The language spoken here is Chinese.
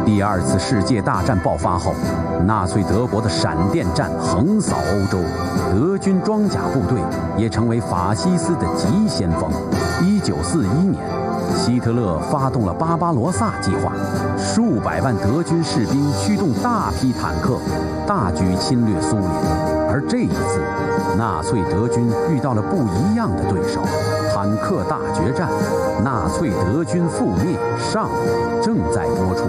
第二次世界大战爆发后，纳粹德国的闪电战横扫欧洲，德军装甲部队也成为法西斯的急先锋。1941年，希特勒发动了巴巴罗萨计划，数百万德军士兵驱动大批坦克，大举侵略苏联。而这一次，纳粹德军遇到了不一样的对手——坦克大决战，纳粹德军覆灭上正在播出。